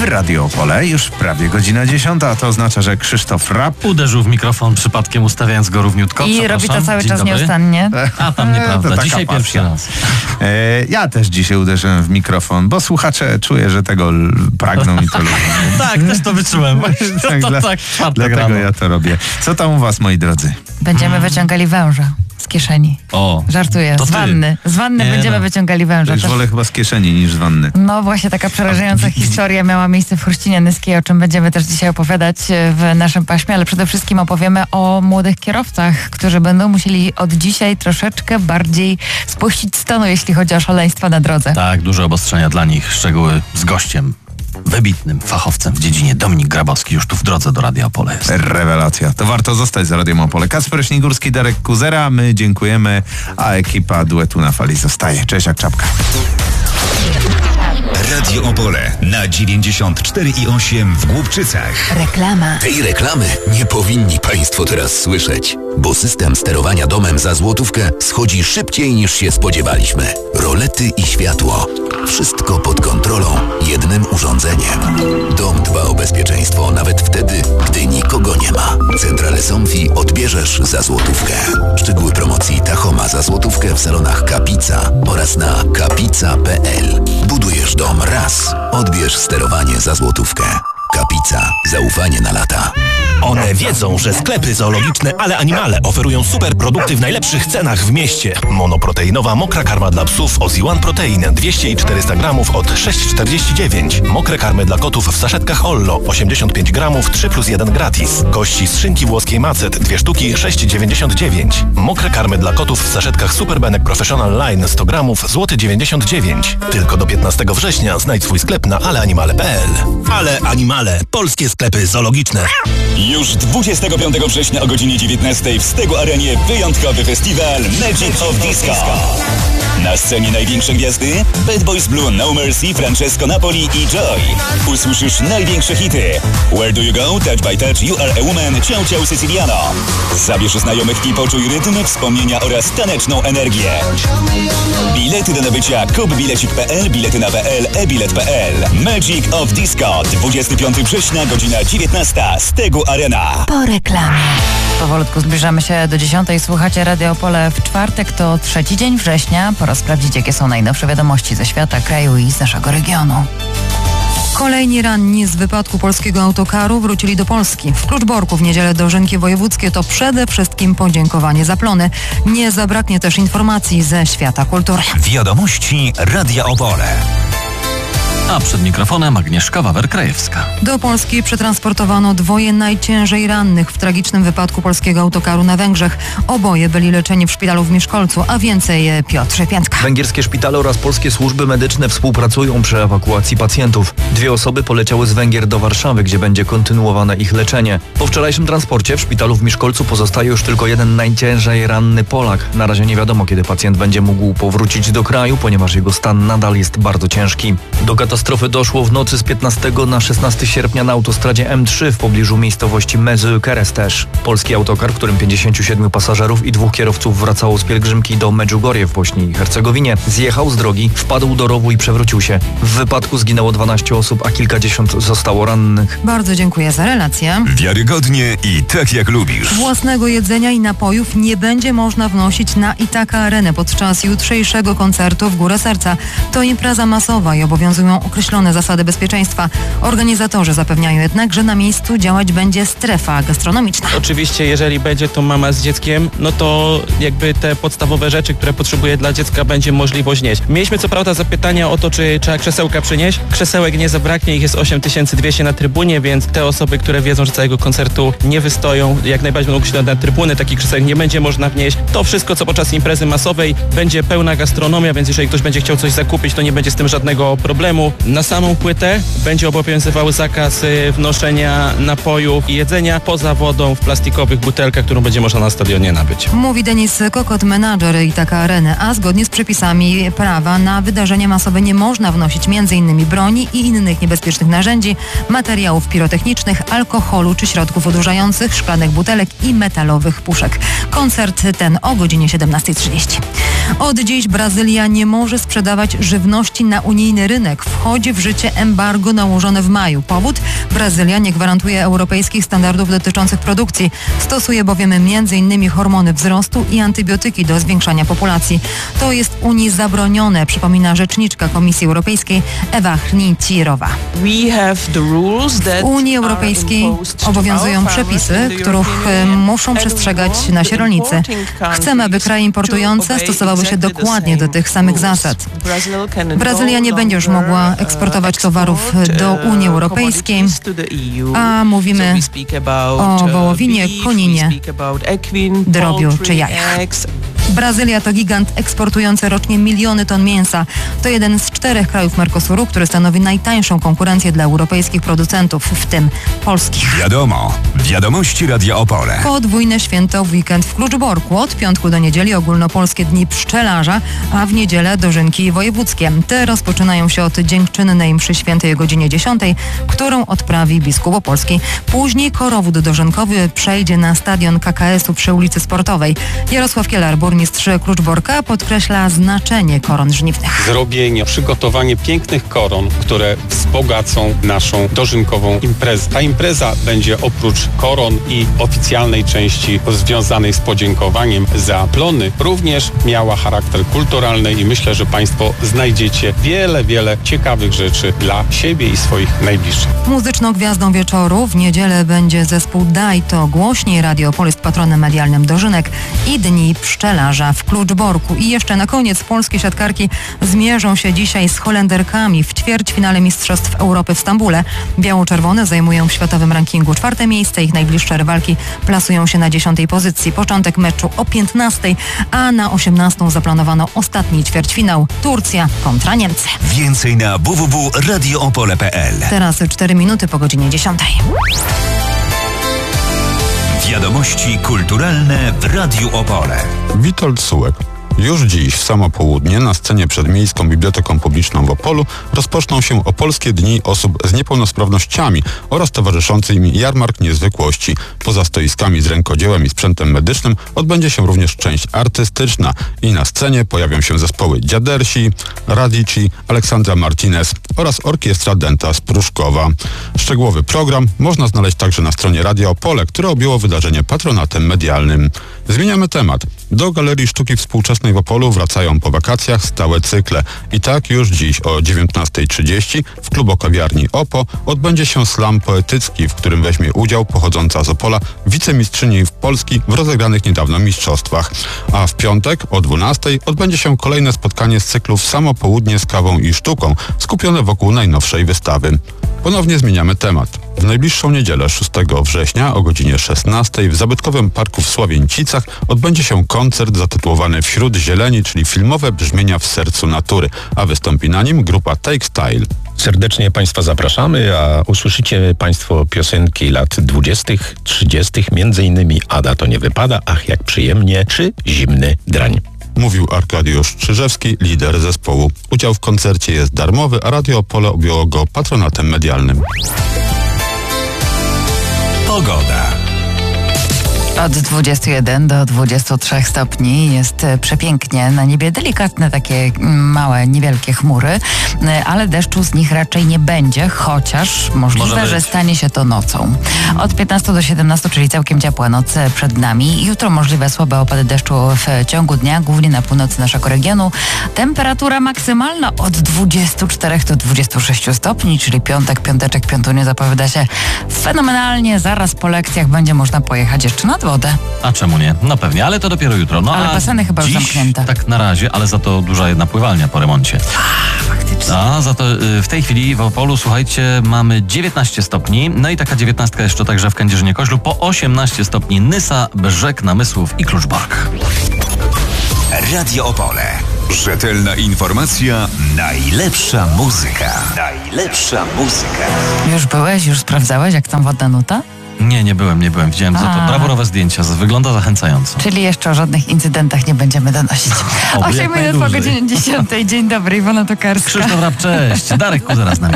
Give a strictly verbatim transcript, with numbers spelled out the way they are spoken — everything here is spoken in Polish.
Radio Opole, już prawie godzina dziesiąta, a to oznacza, że Krzysztof Rapp uderzył w mikrofon przypadkiem, ustawiając go równiutko. I robi to cały Dzień czas dobry. nieustannie. A tam nieprawda, To dzisiaj taka pierwszy pasja. raz. E, ja też dzisiaj uderzyłem w mikrofon, bo słuchacze czuję, że tego l- pragną i to lubią. Tak, też to wyczułem. Tak, to dla- tak, czwartek Dlatego rano. ja to robię. Co tam u was, moi drodzy? Będziemy wyciągali węża z kieszeni. O, Żartuję, to z ty. wanny. Z wanny Nie będziemy no. wyciągali węża. Już Też- wolę chyba z kieszeni niż z wanny. No właśnie taka przerażająca historia miała miejsce w Chruścinie Nyskiej, o czym będziemy też dzisiaj opowiadać w naszym paśmie, ale przede wszystkim opowiemy o młodych kierowcach, którzy będą musieli od dzisiaj troszeczkę bardziej spuścić stanu, jeśli chodzi o szaleństwa na drodze. Tak, duże obostrzenia dla nich, szczegóły z gościem, wybitnym fachowcem w dziedzinie. Dominik Grabowski już tu w drodze do Radia Opole jest. Rewelacja. To warto zostać za Radiem Opole. Kacper Śnigurski, Darek Kuzera, my dziękujemy, a ekipa duetu na fali zostaje. Cześć jak czapka. Radio Opole na dziewięćdziesiąt cztery i osiem w Głubczycach. Reklama. Tej reklamy nie powinni Państwo teraz słyszeć, bo system sterowania domem za złotówkę schodzi szybciej niż się spodziewaliśmy. Rolety i światło. Wszystko pod kontrolą jednym urządzeniem. Dom dba o bezpieczeństwo nawet wtedy, gdy nikogo nie ma. Centrale Somfy odbierzesz za złotówkę. Szczegóły promocji Tachoma za złotówkę w salonach Kapica oraz na kapica kropka p l. Budujesz dom raz, odbierz sterowanie za złotówkę. Kapica. Zaufanie na lata. One wiedzą, że sklepy zoologiczne Ale Animale oferują super produkty w najlepszych cenach w mieście. Monoproteinowa mokra karma dla psów Oziwan Protein dwieście i czterysta gramów od sześć czterdzieści dziewięć. Mokre karmy dla kotów w saszetkach Ollo osiemdziesiąt pięć gramów trzy plus jeden gratis. Kości z szynki włoskiej Macet dwie sztuki sześć dziewięćdziesiąt dziewięć. Mokre karmy dla kotów w saszetkach Superbenek Professional Line sto gramów złoty dziewięćdziesiąt dziewięć. Tylko do piętnastego września znajdź swój sklep na aleanimale kropka p l. Ale Animale. Polskie sklepy zoologiczne. Już dwudziestego piątego września o godzinie dziewiętnastej w Stegu Arenie wyjątkowy festiwal Magic of Disco. Na scenie największe gwiazdy Bad Boys Blue, No Mercy, Francesco Napoli i Joy. Usłyszysz największe hity Where Do You Go, Touch by Touch, You Are a Woman, Ciao Ciao Siciliano. Zabierz znajomych i poczuj rytm, wspomnienia oraz taneczną energię. Bilety do nabycia kup bilecik kropka p l, bilety na p l, e-bilet kropka p l. Magic of Disco, dwudziestego piątego września, godzina dziewiętnasta, Stegu Arena. Po reklamie. Powolutku zbliżamy się do dziesiątej. Słuchacie Radio Opole w czwartek, to trzeci dzień września. Pora sprawdzić, jakie są najnowsze wiadomości ze świata, kraju i z naszego regionu. Kolejni ranni z wypadku polskiego autokaru wrócili do Polski. W Kluczborku w niedzielę dożynki wojewódzkie to przede wszystkim podziękowanie za plony. Nie zabraknie też informacji ze świata kultury. Wiadomości Radia Opole. A przed mikrofonem Agnieszka Wawer-Krajewska. Do Polski przetransportowano dwoje najciężej rannych w tragicznym wypadku polskiego autokaru na Węgrzech. Oboje byli leczeni w szpitalu w Mieszkolcu, a więcej Piotr Piętka. Węgierskie szpitale oraz polskie służby medyczne współpracują przy ewakuacji pacjentów. Dwie osoby poleciały z Węgier do Warszawy, gdzie będzie kontynuowane ich leczenie. Po wczorajszym transporcie w szpitalu w Mieszkolcu pozostaje już tylko jeden najciężej ranny Polak. Na razie nie wiadomo, kiedy pacjent będzie mógł powrócić do kraju, ponieważ jego stan nadal jest bardzo ciężki. Do katastrofy doszło w nocy z piętnastego na szesnastego sierpnia na autostradzie M trzy w pobliżu miejscowości Mezy-Keresztes. Polski autokar, w którym pięćdziesięciu siedmiu pasażerów i dwóch kierowców wracało z pielgrzymki do Medjugorje w Bośni i Hercegowinie, zjechał z drogi, wpadł do rowu i przewrócił się. W wypadku zginęło dwanaście osób, a kilkadziesiąt zostało rannych. Bardzo dziękuję za relację. Wiarygodnie i tak jak lubisz. Własnego jedzenia i napojów nie będzie można wnosić na Itaka Arenę podczas jutrzejszego koncertu w Górę Serca. To impreza masowa i obowiązują określone zasady bezpieczeństwa. Organizatorzy zapewniają jednak, że na miejscu działać będzie strefa gastronomiczna. Oczywiście, jeżeli będzie to mama z dzieckiem, no to jakby te podstawowe rzeczy, które potrzebuje dla dziecka, będzie możliwość nieść. Mieliśmy co prawda zapytania o to, czy trzeba krzesełka przynieść. Krzesełek nie zabraknie, ich jest osiem tysięcy dwieście na trybunie, więc te osoby, które wiedzą, że całego koncertu nie wystoją, jak najbardziej mogą się na trybuny, takich krzesełek nie będzie można wnieść. To wszystko, co podczas imprezy masowej, będzie pełna gastronomia, więc jeżeli ktoś będzie chciał coś zakupić, to nie będzie z tym żadnego problemu. Na samą płytę będzie obowiązywał zakaz wnoszenia napojów i jedzenia poza wodą w plastikowych butelkach, którą będzie można na stadionie nabyć. Mówi Denis Kokot, menadżer Itaka Areny, a zgodnie z przepisami prawa na wydarzenia masowe nie można wnosić m.in. broni i innych niebezpiecznych narzędzi, materiałów pirotechnicznych, alkoholu czy środków odurzających, szklanych butelek i metalowych puszek. Koncert ten o godzinie siedemnasta trzydzieści. Od dziś Brazylia nie może sprzedawać żywności na unijny rynek. W wchodzi w życie embargo nałożone w maju. Powód? Brazylia nie gwarantuje europejskich standardów dotyczących produkcji. Stosuje bowiem między innymi hormony wzrostu i antybiotyki do zwiększania populacji. To jest Unii zabronione, przypomina rzeczniczka Komisji Europejskiej Ewa Hrnicirowa. W Unii Europejskiej obowiązują przepisy, których muszą przestrzegać nasi rolnicy. Chcemy, aby kraje importujące stosowały się dokładnie do tych samych zasad. Brazylia nie będzie już mogła eksportować towarów do Unii Europejskiej, a mówimy o wołowinie, koninie, drobiu czy jajach. Brazylia to gigant eksportujący rocznie miliony ton mięsa. To jeden z czterech krajów Mercosuru, który stanowi najtańszą konkurencję dla europejskich producentów, w tym polskich. Wiadomo, wiadomości Radia Opole. Podwójne święto w weekend w Kluczborku. Od piątku do niedzieli ogólnopolskie dni pszczelarza, a w niedzielę dożynki wojewódzkie. Te rozpoczynają się od dziękczynnej mszy świętej o godzinie dziesiątej, którą odprawi biskup opolski. Później korowód dożynkowy przejdzie na stadion K K S u przy ulicy Sportowej. Jarosław Kielar, burmistrz Kluczborka, podkreśla znaczenie koron żniwnych. Zrobienie, przygotowanie pięknych koron, które wzbogacą naszą dożynkową imprezę. Ta impreza będzie oprócz koron i oficjalnej części związanej z podziękowaniem za plony, również miała charakter kulturalny i myślę, że Państwo znajdziecie wiele, wiele ciekawych rzeczy dla siebie i swoich najbliższych. Muzyczną gwiazdą wieczoru w niedzielę będzie zespół Daj to głośniej. Radio Opole jest patronem medialnym dożynek i Dni Pszczelarza w Kluczborku. I jeszcze na koniec polskie siatkarki zmierzą się dzisiaj z Holenderkami w ćwierćfinale Mistrzostw Europy w Stambule. Biało-czerwone zajmują w światowym rankingu czwarte miejsce. Ich najbliższe rywalki plasują się na dziesiątej pozycji. Początek meczu o piętnastej, a na osiemnastą zaplanowano ostatni ćwierćfinał. Turcja kontra Niemcy. Więcej na w w w kropka radio opole kropka p l. Teraz cztery minuty po godzinie dziesiątej. Wiadomości kulturalne w Radiu Opole. Witold Sułek. Już dziś w samo południe na scenie przed Miejską Biblioteką Publiczną w Opolu rozpoczną się Opolskie Dni Osób z Niepełnosprawnościami oraz towarzyszący im jarmark niezwykłości. Poza stoiskami z rękodziełem i sprzętem medycznym odbędzie się również część artystyczna i na scenie pojawią się zespoły Dziadersi, Radici, Aleksandra Martinez oraz Orkiestra Denta z Pruszkowa. Szczegółowy program można znaleźć także na stronie Radia Opole, które objęło wydarzenie patronatem medialnym. Zmieniamy temat. Do Galerii Sztuki Współczesnej w Opolu wracają po wakacjach stałe cykle. I tak już dziś o dziewiętnasta trzydzieści w klubokawiarni Opo odbędzie się slam poetycki, w którym weźmie udział pochodząca z Opola wicemistrzyni Polski w rozegranych niedawno mistrzostwach. A w piątek o dwunastej odbędzie się kolejne spotkanie z cyklu W samo południe z kawą i sztuką, skupione wokół najnowszej wystawy. Ponownie zmieniamy temat. W najbliższą niedzielę szóstego września o godzinie szesnastej w zabytkowym parku w Sławieńcicach odbędzie się koncert zatytułowany Wśród zieleni, czyli filmowe brzmienia w sercu natury, a wystąpi na nim grupa Take Style. Serdecznie Państwa zapraszamy, a usłyszycie Państwo piosenki lat dwudziestych, trzydziestych, między innymi Ada to nie wypada, ach jak przyjemnie, czy Zimny drań. Mówił Arkadiusz Czyżewski, lider zespołu. Udział w koncercie jest darmowy, a Radio Opole objęło go patronatem medialnym. Pogoda. Od dwudziestu jeden do dwudziestu trzech stopni jest przepięknie. Na niebie delikatne takie małe, niewielkie chmury, ale deszczu z nich raczej nie będzie, chociaż możliwe, że stanie się to nocą. Od piętnastu do siedemnastu, czyli całkiem ciepła noc przed nami. Jutro możliwe słabe opady deszczu w ciągu dnia, głównie na północy naszego regionu. Temperatura maksymalna od dwudziestu czterech do dwudziestu sześciu stopni, czyli piątek, piąteczek, piątunie zapowiada się fenomenalnie. Zaraz po lekcjach będzie można pojechać jeszcze na wodę. A czemu nie? No pewnie, ale to dopiero jutro. No, ale baseny chyba dziś, już zamknięte. Tak na razie, ale za to duża jedna pływalnia po remoncie. A, faktycznie. A za to y, w tej chwili w Opolu, słuchajcie, mamy dziewiętnaście stopni. No i taka dziewiętnastka jeszcze także w Kędzierzynie-Koźlu. Po osiemnaście stopni Nysa, Brzeg Namysłów i Kluczbork. Radio Opole. Rzetelna informacja, najlepsza muzyka. Najlepsza muzyka. Już byłeś, już sprawdzałeś, jak tam wodna nuta? Nie, nie byłem, nie byłem. Widziałem za to brawurowe zdjęcia. Wygląda zachęcająco. Czyli jeszcze o żadnych incydentach nie będziemy donosić. osiem minut po godzinie dziesiątej. Dzień dobry, Iwona Tokarska. Krzysztof Rap, cześć. Darek Kuzera z nami.